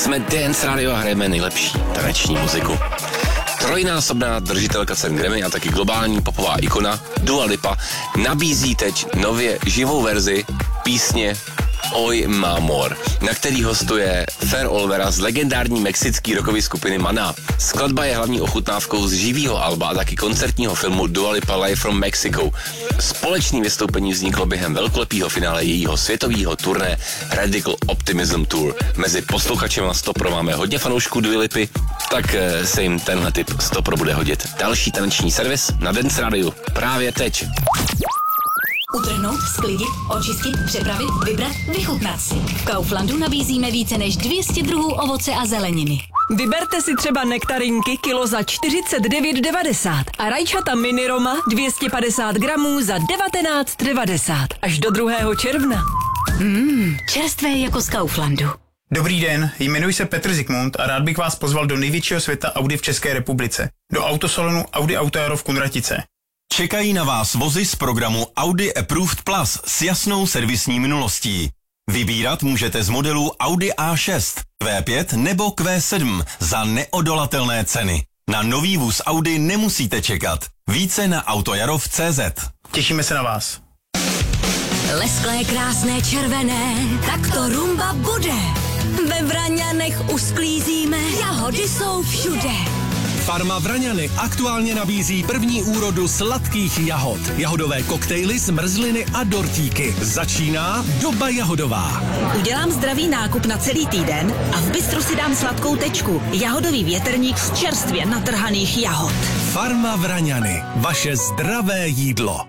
Jsme Dance Radio a hrajeme nejlepší taneční muziku. Trojnásobná držitelka cen Grammy a taky globální popová ikona Dua Lipa nabízí teď nově živou verzi písně Hoy Mi Amor, na který hostuje Fer Olvera z legendární mexické rockové skupiny Maná. Skladba je hlavní ochutnávkou z živého alba a taky koncertního filmu Dua Lipa Live from Mexico. Společné vystoupení vzniklo během velkolepého finále jejího světového turné Radical Optimism Tour. Mezi posluchačema Stopro máme hodně fanoušků Dua Lipy, tak se jim tenhle tip Stopro bude hodit. Další taneční servis na Dance Radio právě teď. Utrhnout, sklidit, očistit, přepravit, vybrat, vychutnat si. V Kauflandu nabízíme více než 200 druhů ovoce a zeleniny. Vyberte si třeba nektarinky kilo za 49,90 a rajčata mini Roma 250 gramů za 19,90 až do 2. června. Čerstvé jako z Kauflandu. Dobrý den, jmenuji se Petr Zikmund a rád bych vás pozval do největšího světa Audi v České republice. Do autosalonu Audi Auto Jaro v Kunratice. Čekají na vás vozy z programu Audi Approved Plus s jasnou servisní minulostí. Vybírat můžete z modelů Audi A6, Q5 nebo Q7 za neodolatelné ceny. Na nový vůz Audi nemusíte čekat. Více na autojarov.cz. Těšíme se na vás. Lesklé, krásné, červené, tak to rumba bude. Ve Vraňanech už sklízíme, jahody jsou všude. Farma Vraňany aktuálně nabízí první úrodu sladkých jahod. Jahodové koktejly, zmrzliny a dortíky. Začíná doba jahodová. Udělám zdravý nákup na celý týden a v bistru si dám sladkou tečku. Jahodový větrník z čerstvě natrhaných jahod. Farma Vraňany. Vaše zdravé jídlo.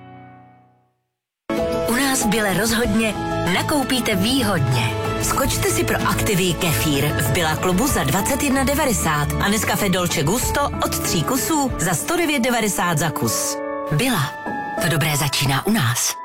U nás v Bile rozhodně nakoupíte výhodně. Skočte si pro Activii kefír v Billa klubu za 21,90 a Nescafé Dolce Gusto od 3 kusů za 109,90 za kus. Billa. To dobré začíná u nás.